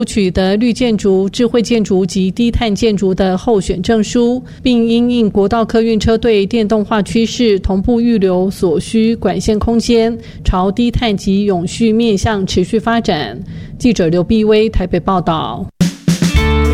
取得绿建筑、智慧建筑及低碳建筑的候选证书，并因应国道客运车队电动化趋势，同步预留所需管线空间，朝低碳及永续面向持续发展。记者刘碧薇台北报道。